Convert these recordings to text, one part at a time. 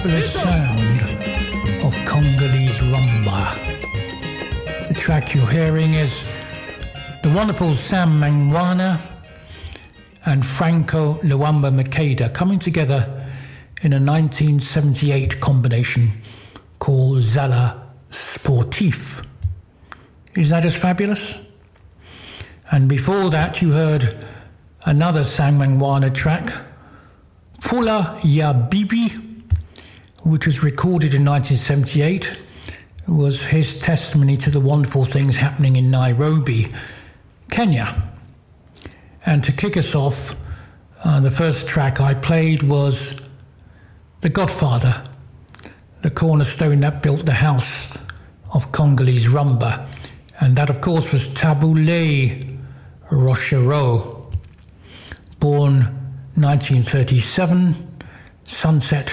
fabulous sound of Congolese rumba. The track you're hearing is the wonderful Sam Mangwana and Franco Luamba Makeda coming together in a 1978 combination called Zala Sportif. Is that as fabulous? And before that you heard another Sam Mangwana track, Fula Ya Bibi, which was recorded in 1978. It was his testimony to the wonderful things happening in Nairobi, Kenya. And to kick us off, the first track I played was The Godfather, the cornerstone that built the house of Congolese rumba. And that, of course, was Tabule Rochereau, born 1937, Sunset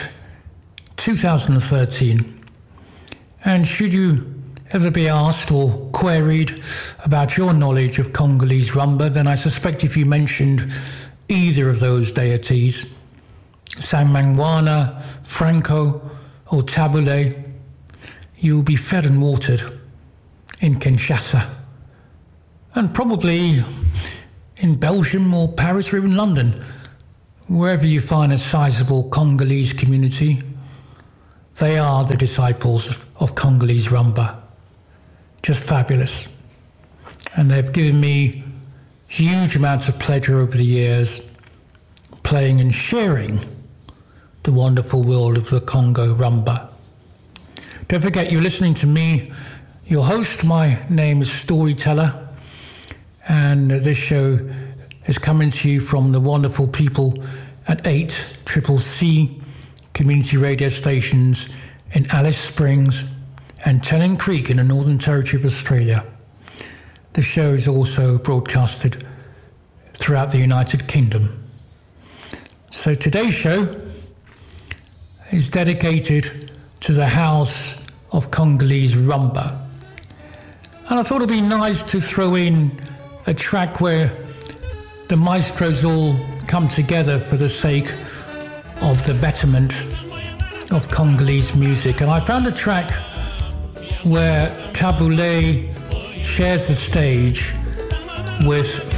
2013. And should you ever be asked or queried about your knowledge of Congolese rumba, then I suspect if you mentioned either of those deities, Sam Mangwana, Franco or Tabule, you will be fed and watered in Kinshasa and probably in Belgium or Paris or even London. Wherever you find a sizable Congolese community, they are the disciples of Congolese rumba. Just fabulous. And they've given me huge amounts of pleasure over the years playing and sharing the wonderful world of the Congo rumba. Don't forget, you're listening to me, your host. My name is Storyteller, and this show is coming to you from the wonderful people at 8CCC community radio stations in Alice Springs and Tennant Creek in the Northern Territory of Australia. The show is also broadcasted throughout the United Kingdom. So today's show is dedicated to the house of Congolese rumba. And I thought it'd be nice to throw in a track where the maestros all come together for the sake of the betterment of Congolese music. And I found a track where Tabule shares the stage with